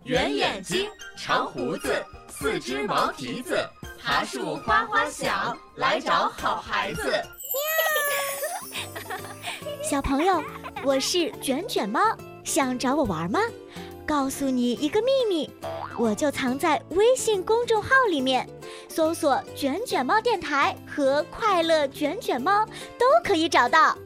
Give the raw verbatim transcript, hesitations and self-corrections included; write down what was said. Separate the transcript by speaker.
Speaker 1: 圆眼睛，长胡子，四只毛蹄子，爬树哗哗响，来找好孩子。
Speaker 2: 小朋友，我是卷卷猫，想找我玩吗？告诉你一个秘密，我就藏在微信公众号里面，搜索卷卷猫电台和快乐卷卷猫都可以找到。